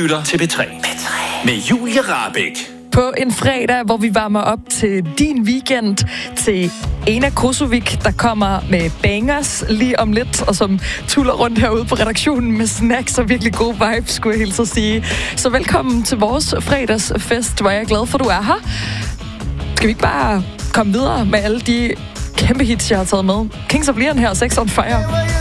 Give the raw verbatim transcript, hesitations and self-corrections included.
lytter til P tre. P tre. Med Julie Rahbek. På en fredag, hvor vi varmer op til din weekend, til Ena Krusovic, der kommer med bangers lige om lidt, og som tuller rundt herude på redaktionen med snacks og virkelig gode vibes, skulle jeg hilse at sige. Så velkommen til vores fredagsfest, hvor jeg er glad for, at du er her. Skal vi ikke bare komme videre med alle de kæmpe hits, jeg har taget med? Kings of Leon her, Sex on Fire.